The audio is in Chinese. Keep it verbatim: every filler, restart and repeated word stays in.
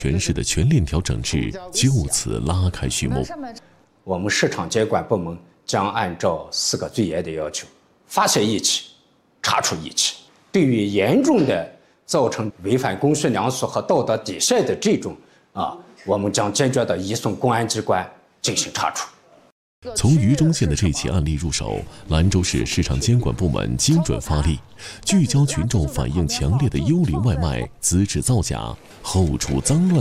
全市的全链条整治就此拉开序幕。 我们市场监管部门将按照四个最严的要求，发现异企，查处异企。对于严重的造成违反公序良俗和道德底线的这种啊，我们将坚决的移送公安机关进行查处。 从榆中县的这起案例入手，兰州市市场监管部门精准发力，聚焦群众反映强烈的幽灵外卖资质造假、后厨脏乱